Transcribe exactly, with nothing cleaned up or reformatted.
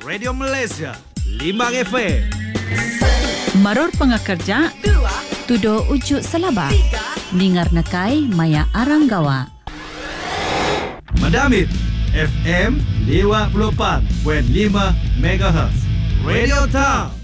Radio Malaysia Limbang F M. Maror pengakerja Tudo ujuk selaba Ningar nekai maya aranggawa Madamit F M lima puluh empat koma lima megahertz. Radio Town.